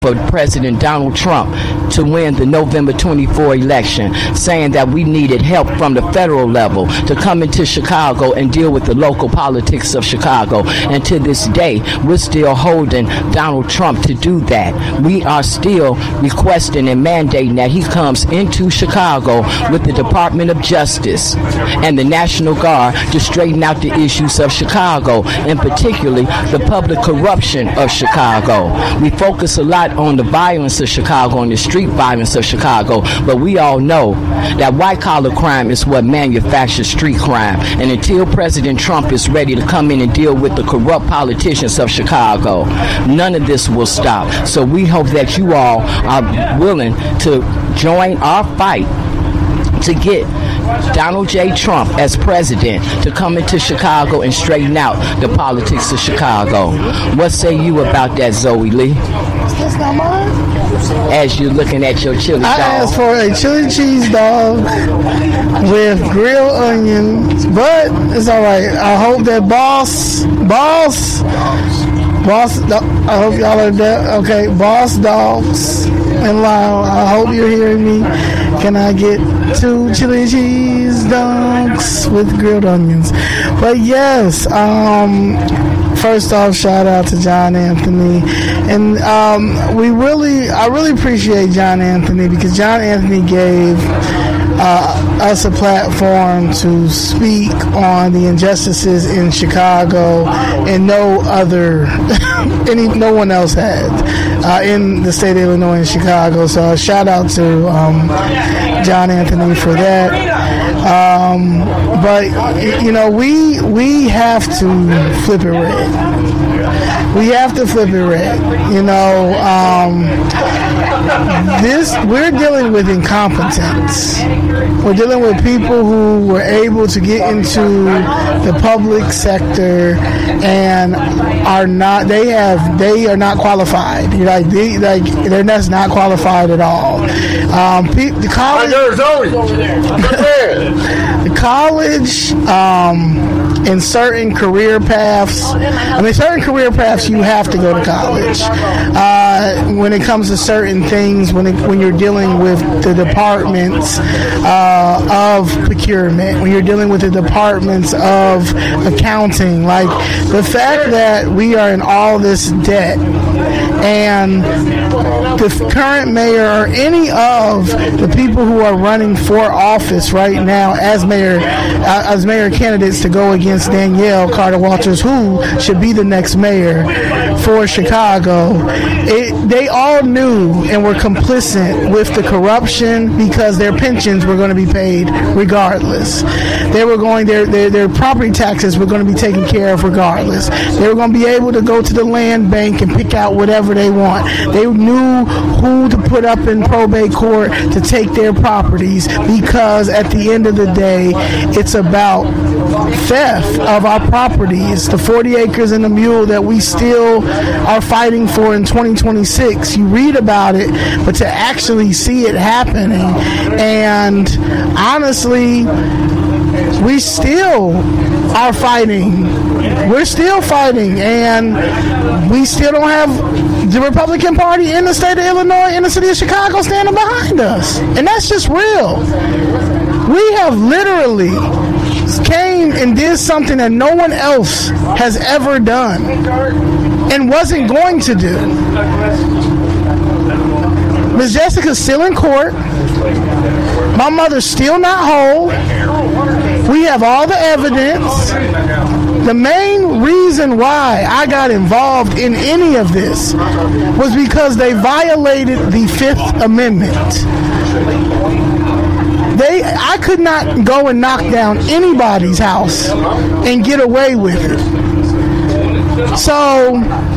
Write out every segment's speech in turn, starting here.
for President Donald Trump to win the November 24 election, saying that we needed help from the federal level to come into Chicago and deal with the local politics of Chicago. And to this day, we're still holding Donald Trump to do that. We are still requesting and mandating that he comes into Chicago with the Department of Justice and the National Guard to straighten out the issues of Chicago, and particularly the public corruption of Chicago. We focus a lot on the violence of Chicago and the street violence of Chicago, but we all know that white-collar crime is what manufactures street crime. And until President Trump is ready to come in and deal with the corrupt politicians of Chicago, none of this will stop. So we hope that you all are willing to join our fight to get Donald J. Trump as president to come into Chicago and straighten out the politics of Chicago. What say you about that, Zoe Lee? That's not mine. As you're looking at your chili dog. I asked for a chili cheese dog with grilled onions, but it's all right. I hope that boss, I hope y'all are there. Okay, Boss Dogs and Lyle, I hope you're hearing me. Can I get 2 chili cheese dogs with grilled onions? But yes, first off, shout out to John Anthony, and I really appreciate John Anthony, because John Anthony gave us a platform to speak on the injustices in Chicago, and no one else had in the state of Illinois and Chicago. So shout out to John Anthony for that. But you know, we have to flip it red. We have to flip it red. You know, we're dealing with incompetence. We're dealing with people who were able to get into the public sector and are not. They are not qualified. They're just not qualified at all. The college, in certain career paths. Certain career paths you have to go to college. When it comes to certain things, when you're dealing with the departments of procurement, when you're dealing with the departments of accounting, like the fact that we are in all this debt, and the current mayor or any of the people who are running for office right now as mayor candidates to go against Danielle Carter Walters, who should be the next mayor for Chicago, they all knew and were complicit with the corruption, because their pensions were going to be paid regardless. Their property taxes were going to be taken care of regardless. They were going to be able to go to the land bank and pick out whatever they want. They knew who to put up in probate court to take their properties, because at the end of the day, it's about theft of our properties. The 40 acres and the mule that we still are fighting for in 2026. You read about it, but to actually see it happening, and honestly, we still are fighting. We're still fighting, and we still don't have the Republican Party in the state of Illinois, in the city of Chicago, standing behind us. And that's just real. We have literally came and did something that no one else has ever done and wasn't going to do. Ms. Jessica's still in court. My mother's still not whole. We have all the evidence. The main reason why I got involved in any of this was because they violated the Fifth Amendment. I could not go and knock down anybody's house and get away with it. So,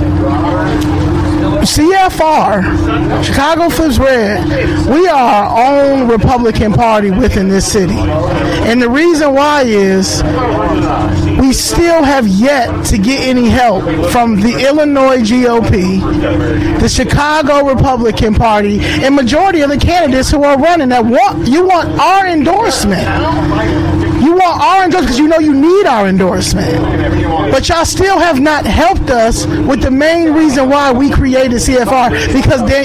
CFR, Chicago Flips Red, we are our own Republican Party within this city. And the reason why is we still have yet to get any help from the Illinois GOP, the Chicago Republican Party, and majority of the candidates who are running that want our endorsement. You want our endorsement because you know you need our endorsement. But y'all still have not helped us with the main reason why we created CFR, because